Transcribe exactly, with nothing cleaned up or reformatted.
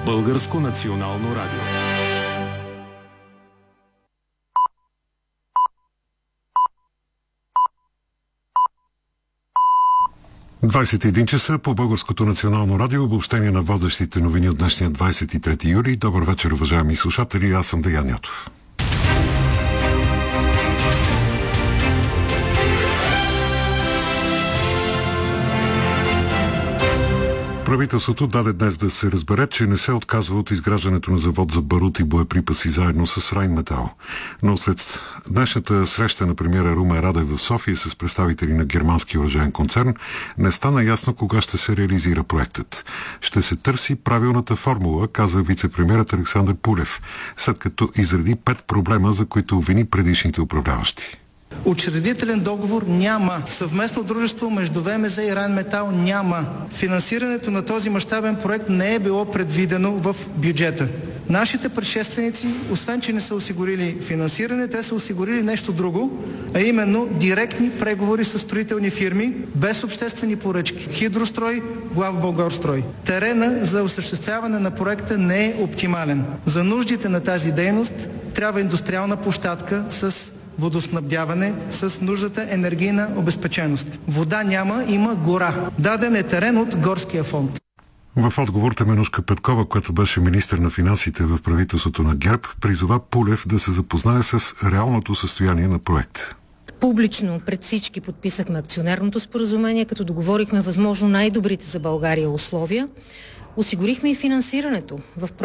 Българско национално радио. двадесет и един часа по Българското национално радио, обобщение на водещите новини от днешния двадесет и трети юли. Добър вечер, уважаеми слушатели, аз съм Деян Ятов. Правителството даде днес да се разбере, че не се отказва от изграждането на завод за барут и боеприпаси заедно с Райнметал. Но след днешната среща на премиера Румен Радев в София с представители на германски оръжеен концерн, не стана ясно кога ще се реализира проектът. Ще се търси правилната формула, каза вице-премиерът Александър Пулев, след като изреди пет проблема, за които обвини предишните управляващи. Учредителен договор няма. Съвместно дружество между ВМЗ и Райнметал няма. Финансирането на този мащабен проект не е било предвидено в бюджета. Нашите предшественици, освен че не са осигурили финансиране, те са осигурили нещо друго, а именно директни преговори с строителни фирми, без обществени поръчки. Хидрострой, Главболгарстрой. Терена за осъществяване на проекта не е оптимален. За нуждите на тази дейност трябва индустриална площадка с водоснабдяване, с нуждата енергийна обезпеченост. Вода няма, има гора. Даден е терен от горския фонд. В отговор Теменужка Петкова, която беше министър на финансите в правителството на ГЕРБ, призова Пулев да се запознае с реалното състояние на проекта. Публично пред всички подписахме акционерното споразумение, като договорихме възможно най-добрите за България условия. Осигурихме и финансирането. В